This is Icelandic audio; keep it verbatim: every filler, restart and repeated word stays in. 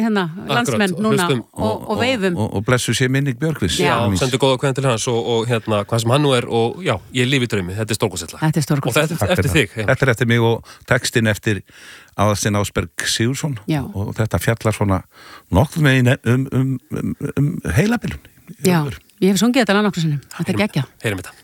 hérna, landsmenn núna hlustum. og, og veifum. Og, og blessu sé minning Björgvins. Já, sendu góða kveðin til hans og, og hérna, hvað sem hann nú er og já, ég lifi draumi, þetta er stórkostlega. Þetta er stórkostlega. Og þetta er eftir þig. Heimir. Þetta er eftir mig og textin eftir Aðalstein Ásberg Sigurðsson og þetta fjallar svona nokkuð með um, um, um, um heilabilun. Já, ég hef sungið þetta lag nokkru sinnum. Þetta er geggjað. Heyrum þetta.